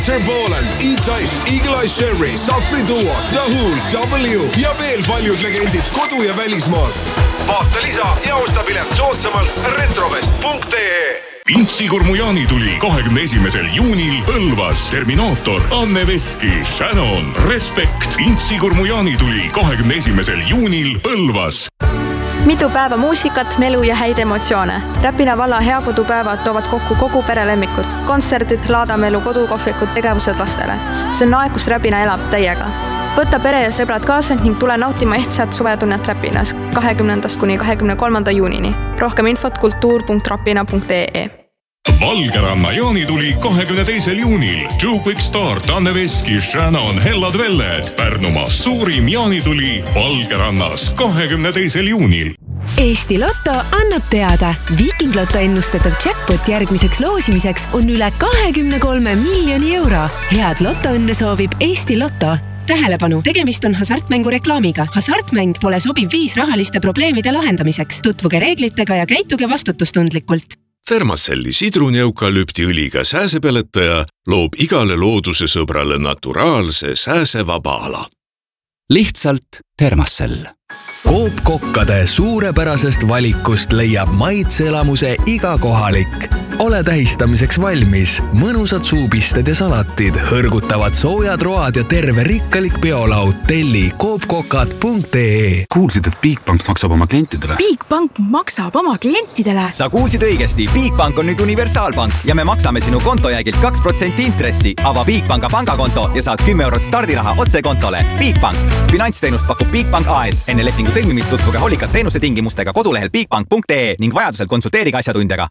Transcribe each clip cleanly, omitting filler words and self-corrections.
Trembolan, E-Type, Eagle Eye Sherry, Safri Duo, The Who, W ja veel paljud legendid kodu- ja välismaalt. Vaata lisa ja osta pilet soodsamalt retrovest.ee. Intsigurmu jaanituli 21. juunil Põlvas. Terminaator, Anne Veski, Shannon, Respekt. Intsigurmu jaanituli 21. juunil Põlvas. Mitu päeva muusikat, melu ja häid emotsioone. Räpina valla heakodupäevad toovad kokku kogu pere lemmikud. Kontserdid, laadamelu, kodukohvikud, tegevused lastele. See on aeg, kus Räpina elab täiega. Võta pere ja sõbrad kaasa ning tule nautima ehtsat suvetunnet Räpinas 20. kuni 23. juunini. Rohkem infot kultuur.rapina.ee. Valgeranna jaanituli 22. juunil. Joe Quick Start, Anne Veski, Shannon, Hellad Velled. Pärnumaas suurim jaanituli Valgerannas 22. juunil. Eesti Lotto annab teada. Viiking Lotto ennustatav jackpot järgmiseks loosimiseks on üle 23 miljoni euro. Head lotoõnne soovib Eesti Lotto. Tähelepanu, tegemist on hasartmängu reklaamiga. Hasartmäng pole sobiv viis rahaliste probleemide lahendamiseks. Tutvuge reeglitega ja käituge vastutustundlikult. Thermacelli sidrunieukalüpti õliga sääsepeletaja loob igale looduse sõbrale naturaalse sääsevaba ala. Lihtsalt Thermacell. Coop-kokkade suurepärasest valikust leiab maitseelamuse iga kohalik. Ole tähistamiseks valmis. Mõnusad suupisted ja salatid, hõrgutavad soojad road ja terve rikkalik peolaud. Telli coopkokad.ee. Kuulsid, et Bigbank maksab oma klientidele? Bigbank maksab oma klientidele. Sa kuulsid õigesti. Bigbank on nüüd universaalpank ja me maksame sinu kontojäägilt 2% intressi. Ava Bigbanka pangakonto ja saad 10 eurot stardiraha otse kontole. Bigbank. Finantsteenust pakub Bigbank AS. Enne lepingu sõlmimist tutvuge hoolikalt teenuse tingimustega kodulehel bigbank.ee ning vajadusel konsulteerige asjatundjaga.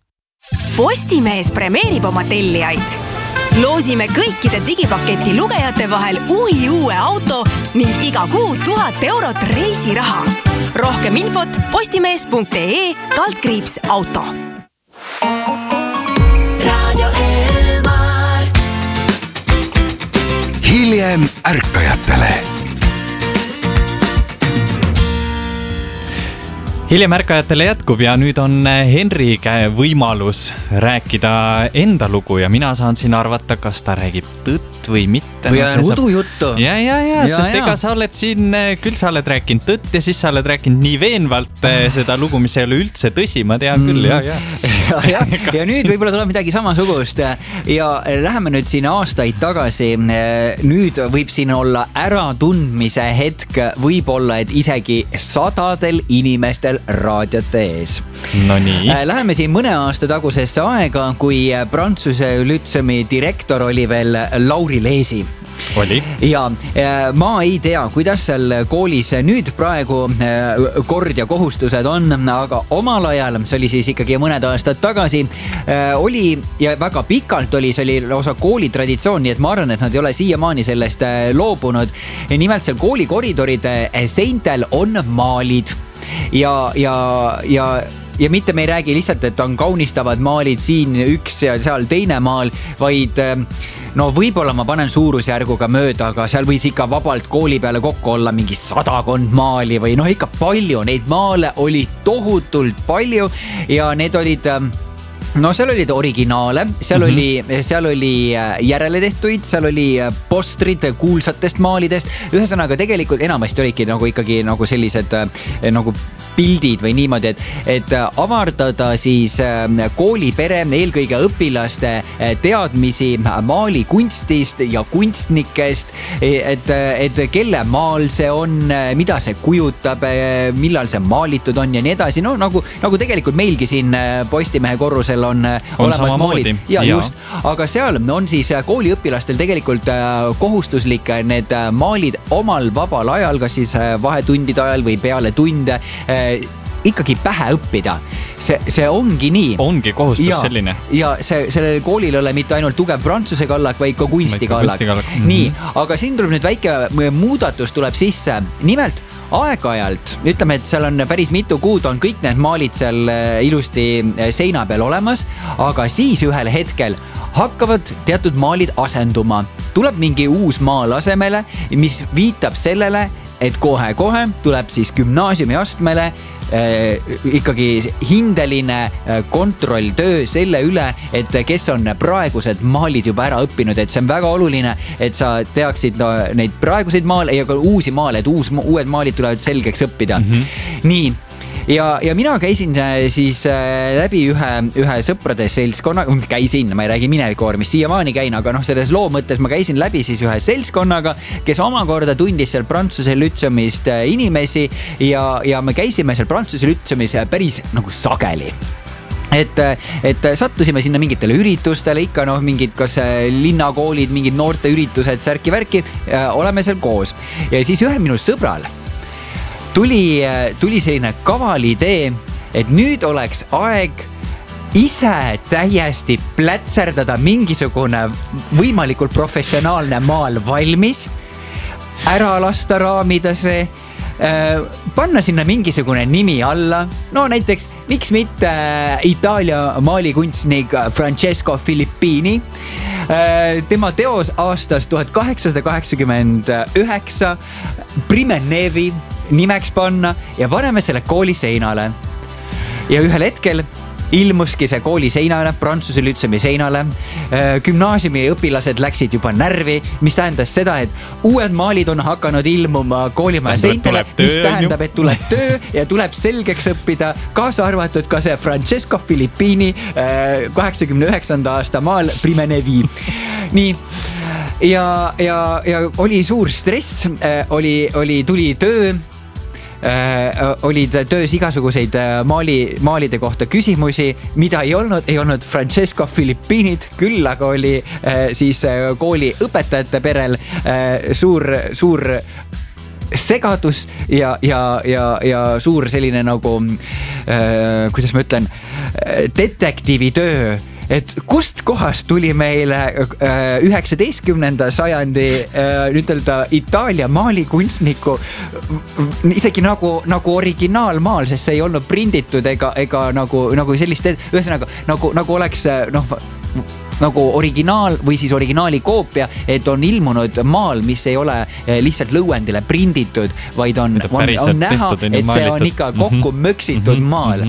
Postimees premeerib oma tellijaid. Loosime kõikide digipaketi lugejate vahel uue auto ning iga kuu 1000 eurot reisiraha. Rohkem infot postimees.ee/auto. Radio Elmar. Hiljem ärkajatele. Hiljem ärkajatele jätkub ja nüüd on Henri käe võimalus rääkida enda lugu ja mina saan siin arvata, kas ta räägib tõtt või mitte. Või on udujuttu. Ja, sest ega sa oled siin, küll sa oled rääkinud tõtt ja siis sa oled rääkinud nii veenvalt seda lugu, mis ei ole üldse tõsi, ma tean küll, ja nüüd võib-olla tuleb midagi samasugust ja läheme nüüd siin aastaid tagasi. Nüüd võib siin olla äratundmise hetk, võib-olla, et isegi 100 inimestel raadiote ees. No nii. Läheme siin mõne aasta tagusesse aega, kui Prantsuse lütseumi direktor oli veel Lauri Leesi. Oli. Ja ma ei tea, kuidas seal koolis nüüd praegu kord ja kohustused on, aga omal ajal, see oli siis ikkagi mõned aastad tagasi, oli ja väga pikalt oli, see oli osa kooli traditsioon, nii et ma arvan, et nad ei ole siiamaani sellest loobunud. Nimelt seal kooli koridoride seintel on maalid. Ja mitte me ei räägi lihtsalt, et on kaunistavad maalid siin üks ja seal teine maal, vaid no võib-olla ma panen suurusjärguga mööda, aga seal võis ikka vabalt kooli peale kokku olla mingi 100 maali või noh, ikka palju. Neid maale oli tohutult palju ja need olid... No seal olid originaale, seal oli järele tehtuid, seal oli postrid kuulsatest maalidest. Ühesõnaga tegelikult enamasti olidki nagu ikkagi nagu sellised nagu pildid või niimoodi, et avardada siis koolipere, eelkõige õpilaste teadmisi maalikunstist ja kunstnikest, et kelle maal see on, mida see kujutab, millal see maalitud on ja nii edasi. No nagu tegelikult meilgi siin Postimehe korrusel on olemas maalid. Ja just, aga seal on siis kooliõpilastel tegelikult kohustuslik need maalid omal vabal ajal, kas siis vahetundide ajal või peale tunde ikkagi pähe õppida. See ongi nii. Ongi kohustus selline. Ja sellel koolil ei ole mitte ainult tugev prantsuse kallak, vaid ka kunstikallak. Nii, aga siin tuleb nüüd väike muudatus tuleb sisse. Nimelt aeg-ajalt, ütleme, et seal on päris mitu kuud on kõik need maalid seal ilusti seina peal olemas, aga siis ühel hetkel hakkavad teatud maalid asenduma. Tuleb mingi uus maal asemele, mis viitab sellele, et kohe-kohe tuleb siis gümnaasiumi astmele ikkagi hindeline kontrolltöö selle üle, et kes on praegused maalid juba ära õppinud, et see on väga oluline, et sa teaksid neid praeguseid maale ja ka uusi maale, et uued maalid tulevad selgeks õppida. Nii. Ja mina käisin siis läbi ühe sõprade seltskonnaga, ma ei räägi minevikuvormis, siiamaani käin, aga selles loo mõttes ma käisin läbi siis ühe seltskonnaga, kes omakorda tundis seal Prantsuse lütseumist inimesi ja me käisime seal Prantsuse lütseumis päris nagu sageli. Et sattusime sinna mingitele üritustele, ikka mingid kas linnakoolid, mingid noorte üritused, särki-värki, oleme seal koos. Ja siis ühel minu sõbral tuli selline kaval idee, et nüüd oleks aeg ise täiesti plätserdada mingisugune võimalikult professionaalne maal valmis, ära lasta raamida see, panna sinna mingisugune nimi alla, no näiteks miks mitte Itaalia maalikunstnik Francesco Filippini, tema teos aastast 1889 Prime Nevi nimeks panna ja paneme selle kooli seinale. Ja ühel hetkel ilmuski see kooli seinale, Prantsuse lütseumi seinale. Gümnaasiumi õpilased läksid juba närvi, mis tähendas seda, et uued maalid on hakanud ilmuma koolimaja seintele, mis tähendab, et tuleb töö ja tuleb selgeks õppida, kaasa arvatud ka see Francesco Filippini 89. aasta maal Prime Nevi. Nii. Ja oli suur stress, tuli töö, olid töös igasuguseid maalide kohta küsimusi, mida ei olnud Francesco Filippinid, küll aga oli siis kooli õpetajate perel suur segadus ja suur selline nagu, kuidas ma ütlen, detektiivitöö. Et kust kohast tuli meile 19. sajandi ütelda Itaalia maalikunstniku isegi nagu originaalmaal, sest see ei olnud prinditud ega nagu sellist, ühesõnaga nagu oleks nagu originaal või siis originaali koopia, et on ilmunud maal, mis ei ole lihtsalt lõuendile prinditud, vaid on näha, et see on ikka kokku möksitud maal.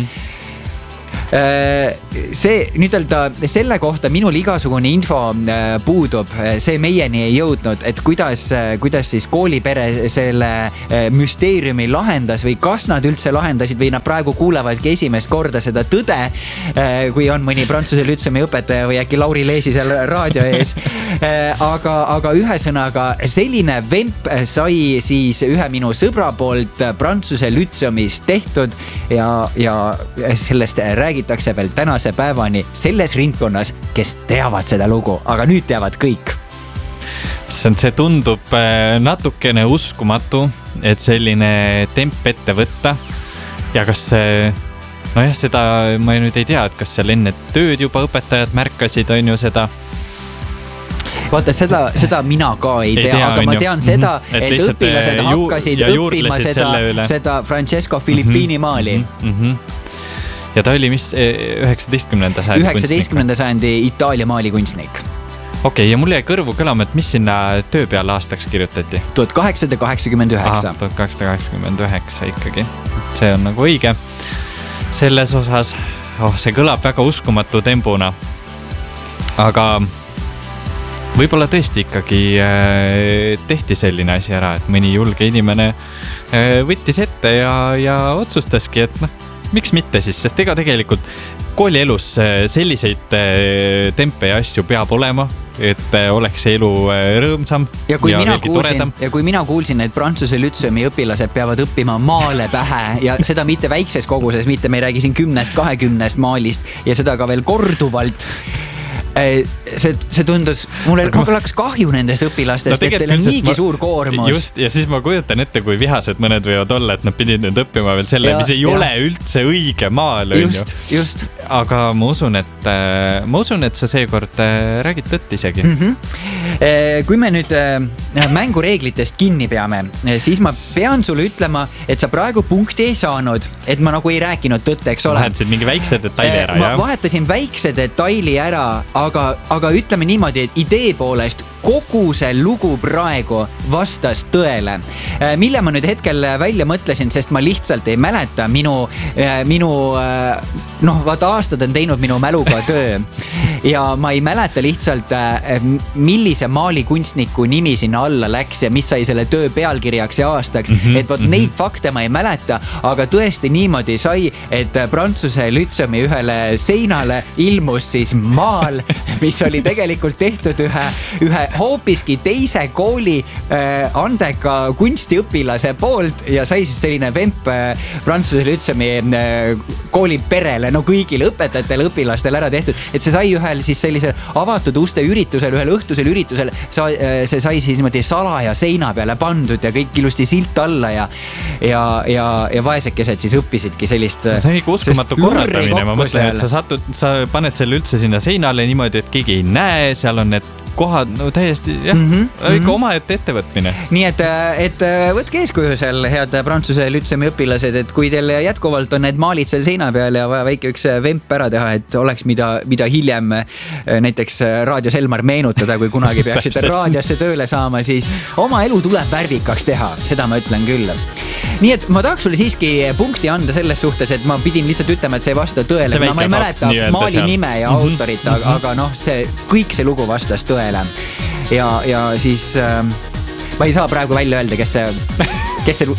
See nüüdelda selle kohta minul igasugune info puudub, see meieni ei jõudnud, et kuidas siis koolipere selle müsteeriumi lahendas või kas nad üldse lahendasid või nad praegu kuulevadki esimest korda seda tõde, kui on mõni Prantsuse lütseumi õpetaja või äkki Lauri Leesi seal raadio ees. Aga ühesõnaga selline vemp sai siis ühe minu sõbra poolt Prantsuse lütseumis tehtud ja sellest räägitakse veel tänase päevani selles ringkonnas, kes teavad seda lugu, aga nüüd teavad kõik. See tundub natukene uskumatu, et selline temp ette võtta ja kas nojah, seda ma nüüd ei tea, et kas seal enne tööd juba õpetajad märkasid, on ju seda. Vaata, seda mina ka ei tea, aga ma tean seda, et õpilased hakkasid õppima seda Francesco Filippini maali. Ja ta oli mis 19. sajandi Itaalia maalikunstnik. Okei, ja mul jäi kõrvu kõlama, et mis sinna töö peale aastaks kirjutati? 1889. 1889 ikkagi. See on nagu õige. Selles osas, see kõlab väga uskumatu tempuna. Aga võib-olla tõesti ikkagi tehti selline asi ära, et mõni julge inimene võttis ette ja otsustaski, et miks mitte siis, sest ega tegelikult koolielus selliseid tempe ja asju peab olema, et oleks elu rõõmsam ja veelgi toredam. Ja kui mina kuulsin, et Prantsuse lütseumi õpilased peavad õppima maale pähe ja seda mitte väikses koguses, mitte me ei räägi siin 10-20 maalist ja seda ka veel korduvalt, see tundus, mul hakkas kahju nendest õpilastest, et teil on niigi suur koormus. Just, ja siis ma kujutan ette, kui vihased mõned võivad olla, et nad pidid nüüd õppima veel selle, mis ei ole üldse õige maal. Just. Aga ma usun, et sa seekord räägid tõtt isegi. Kui me nüüd mängureeglitest kinni peame, siis ma pean sulle ütlema, et sa praegu punkti ei saanud, et ma nagu ei rääkinud tõtt, eks ole. Vahetasid mingi väikse detaili ära, ma vahetasin väikse detaili ära, aga ütleme niimoodi, et idee poolest kogu see lugu praegu vastas tõele. Mille ma nüüd hetkel välja mõtlesin, sest ma lihtsalt ei mäleta minu vaata aastad on teinud minu mäluga töö ja ma ei mäleta lihtsalt, millise maalikunstniku nimi sinna alla läks ja mis sai selle töö pealkirjaks ja aastaks. Et vot neid fakte ma ei mäleta, aga tõesti niimoodi sai, et Prantsuse Lütseumi ühele seinale ilmus siis maal, mis oli tegelikult tehtud ühe hoopiski teise kooli andeka kunstiõpilase poolt ja sai siis selline vemp Prantsuse Lütseumi kooli perele, no kõigile õpetajatele, õpilastele ära tehtud, et see sai ühel siis sellisel avatud uste üritusel, ühel õhtusel üritusel, see sai siis niimoodi salaja seina peale pandud ja kõik ilusti silt alla ja vaesekesed siis õppisidki sellist. See on ikka uskumatu korraldamine, ma mõtlen, et sa paned selle üldse sinna seinale niimoodi, et keegi ei näe, seal on need kohad, no täiesti, ikka omaette ettevõtmine. Nii et võtke eeskuju seal, head Prantsuse Lütseumi õpilased, et kui teil jätkuvalt on need maalid seal seina peal ja vaja väike üks vemp ära teha, et oleks mida hiljem näiteks Raadios Elmar meenutada, kui kunagi peaksite raadiosse tööle saama, siis oma elu tuleb värvikaks teha, seda ma ütlen küll. Nii et ma tahaks sulle siiski punkti anda selles suhtes, et ma pidin lihtsalt ütlema, et see ei vasta tõele. Ma ei mäleta maali nime ja autorit, aga kõik see lugu vastas tõele. Ja siis ma ei saa praegu välja öelda, kes see